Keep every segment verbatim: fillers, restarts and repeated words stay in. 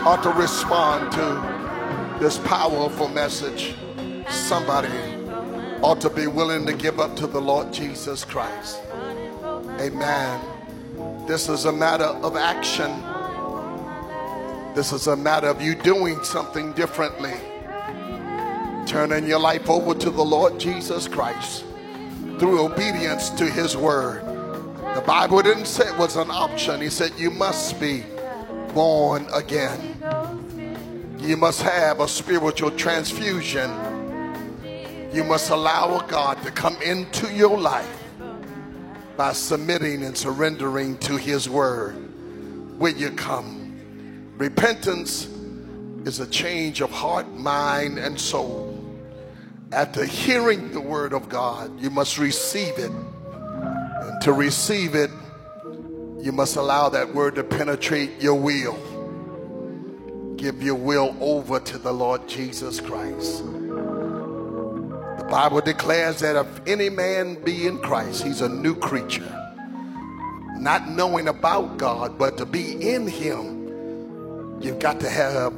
ought to respond to this powerful message. Somebody ought to be willing to give up to the Lord Jesus Christ. Amen. This is a matter of action. This is a matter of you doing something differently. Turning your life over to the Lord Jesus Christ through obedience to his word. The Bible didn't say it was an option. He said you must be born again. You must have a spiritual transfusion. You must allow God to come into your life by submitting and surrendering to his word. Will you come? Repentance is a change of heart, mind, and soul. After hearing the word of God, you must receive it. And to receive it, you must allow that word to penetrate your will. Give your will over to the Lord Jesus Christ. The Bible declares that if any man be in Christ, he's a new creature. Not knowing about God, but to be in him, you've got to have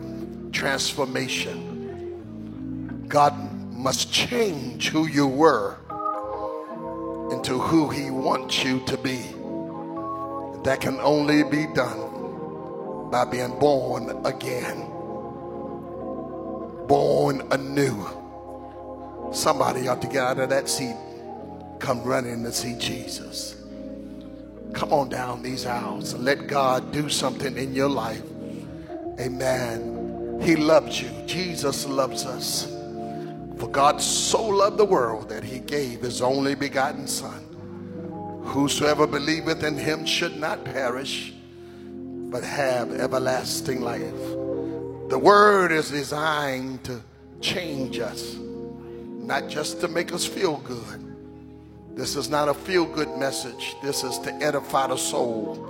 transformation. God must change who you were into who he wants you to be. That can only be done by being born again, born anew. Somebody ought to get out of that seat, come running to see Jesus. Come on down these aisles and let God do something in your life. Amen. He loves you. Jesus loves us. For God so loved the world that he gave his only begotten Son. Whosoever believeth in him should not perish, but have everlasting life. The word is designed to change us, not just to make us feel good. This is not a feel-good message. This is to edify the soul.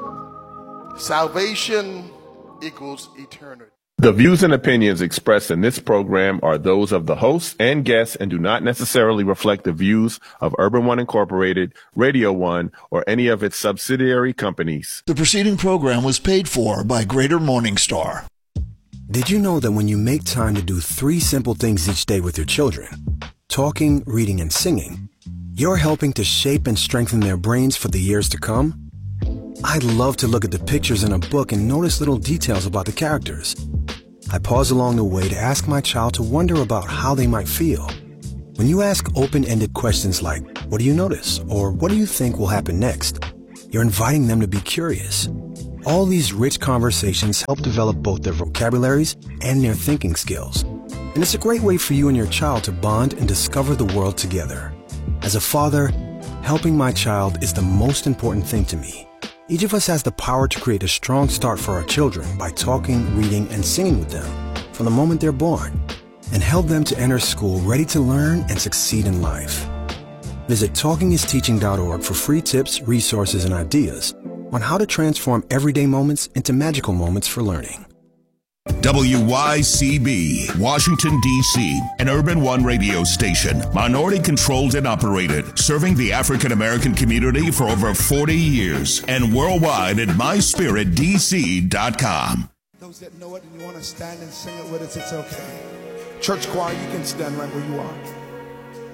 Salvation equals eternity. The views and opinions expressed in this program are those of the hosts and guests and do not necessarily reflect the views of Urban One Incorporated, Radio One, or any of its subsidiary companies. The preceding program was paid for by Greater Morningstar. Did you know that when you make time to do three simple things each day with your children, talking, reading, and singing, you're helping to shape and strengthen their brains for the years to come? I love to look at the pictures in a book and notice little details about the characters. I pause along the way to ask my child to wonder about how they might feel. When you ask open-ended questions like, what do you notice? Or what do you think will happen next? You're inviting them to be curious. All these rich conversations help develop both their vocabularies and their thinking skills. And it's a great way for you and your child to bond and discover the world together. As a father, helping my child is the most important thing to me. Each of us has the power to create a strong start for our children by talking, reading, and singing with them from the moment they're born, and help them to enter school ready to learn and succeed in life. Visit talking is teaching dot org for free tips, resources, and ideas on how to transform everyday moments into magical moments for learning. W Y C B, Washington, D C, an Urban One radio station, minority controlled and operated, serving the African American community for over forty years, and worldwide at my spirit D C dot com. Those that know it and you want to stand and sing it with us, it's okay. Church choir, you can stand right where you are.